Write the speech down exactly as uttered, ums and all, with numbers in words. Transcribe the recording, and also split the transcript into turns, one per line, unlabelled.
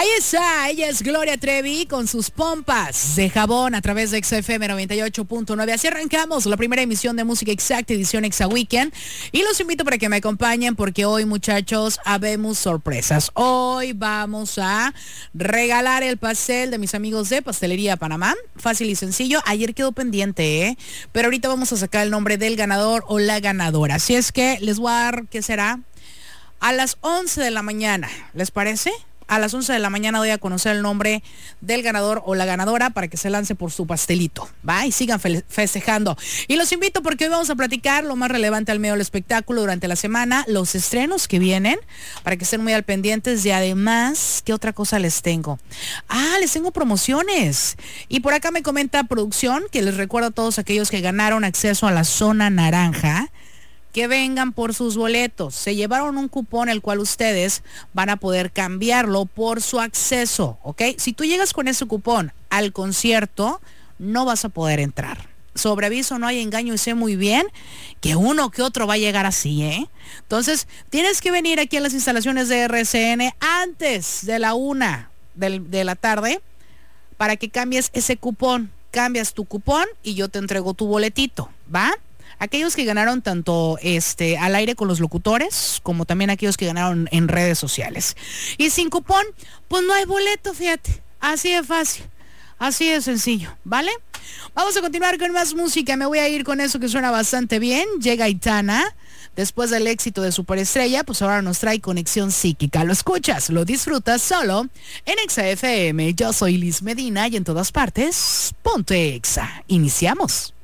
Ahí está, ella es Gloria Trevi con sus pompas de jabón a través de X F M noventa y ocho punto nueve. Así arrancamos la primera emisión de Música Exacta, edición Exa Weekend. Y los invito para que me acompañen porque hoy, muchachos, habemos sorpresas. Hoy vamos a regalar el pastel de mis amigos de Pastelería Panamá. Fácil y sencillo. Ayer quedó pendiente, ¿eh? Pero ahorita vamos a sacar el nombre del ganador o la ganadora. Así es que les voy a dar, ¿qué será? A las once de la mañana. ¿Les parece? A las once de la mañana voy a conocer el nombre del ganador o la ganadora para que se lance por su pastelito, ¿va? Y sigan fe- festejando. Y los invito porque hoy vamos a platicar lo más relevante al medio del espectáculo durante la semana, los estrenos que vienen, para que estén muy al pendientes. Y además, ¿qué otra cosa les tengo? Ah, les tengo promociones. Y por acá me comenta producción, que les recuerdo a todos aquellos que ganaron acceso a la zona naranja, que vengan por sus boletos. Se llevaron un cupón el cual ustedes van a poder cambiarlo por su acceso, ¿ok? Si tú llegas con ese cupón al concierto, no vas a poder entrar. Sobre aviso, no hay engaño, y sé muy bien que uno que otro va a llegar así, ¿eh? Entonces, tienes que venir aquí a las instalaciones de R C N antes de la una del, de la tarde para que cambies ese cupón. Cambias tu cupón y yo te entrego tu boletito, ¿va? Aquellos que ganaron tanto este al aire con los locutores, como también aquellos que ganaron en redes sociales. Y sin cupón, pues no hay boleto, fíjate. Así de fácil, así de sencillo, ¿vale? Vamos a continuar con más música. Me voy a ir con eso que suena bastante bien. Llega Aitana. Después del éxito de Superestrella, pues ahora nos trae Conexión Psíquica. Lo escuchas, lo disfrutas solo en Exa F M. Yo soy Liz Medina y en todas partes, ponte Exa. Iniciamos.